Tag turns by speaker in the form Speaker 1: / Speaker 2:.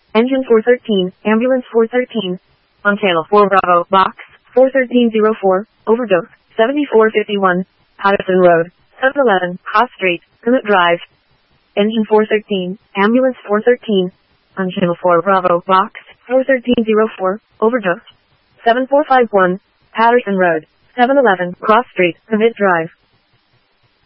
Speaker 1: Engine 413, Ambulance 413. On Channel 4 Bravo, Box 41304, Overdose, 7451, Patterson Road, 711, Cross Street, Plymouth Drive. Engine 413, Ambulance 413. On Channel 4 Bravo, Box 41304, Overdose, 7451, Patterson Road, 711, Cross Street, Plymouth Drive.